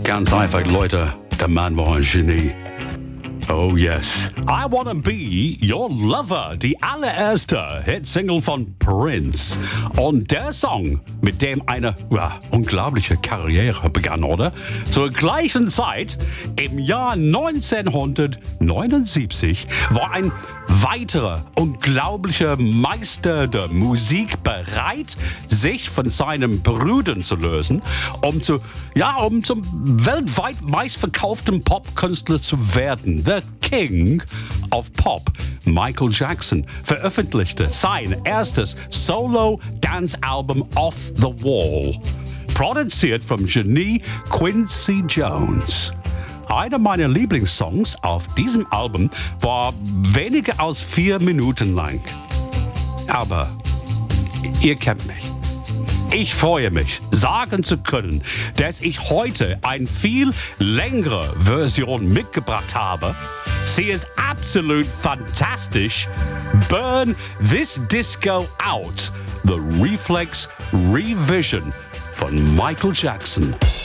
Ganz einfach, Leute, der Mann war ein Genie. Oh yes. I Wanna Be Your Lover, die allererste Hitsingle von Prince. Und der Song, mit dem eine unglaubliche Karriere begann, oder? Zur gleichen Zeit, im Jahr 1979, war ein weiterer unglaublicher Meister der Musik bereit, sich von seinen Brüdern zu lösen, um zum weltweit meistverkauften Popkünstler zu werden. The King of Pop, Michael Jackson, veröffentlichte sein erstes Solo-Dance-Album Off the Wall, produziert vom Genie Quincy Jones. Einer meiner Lieblingssongs auf diesem Album war weniger als 4 Minuten lang. Aber ihr kennt mich. Ich freue mich, sagen zu können, dass ich heute eine viel längere Version mitgebracht habe. Sie ist absolut fantastisch. Burn This Disco Out, The Reflex Revision von Michael Jackson.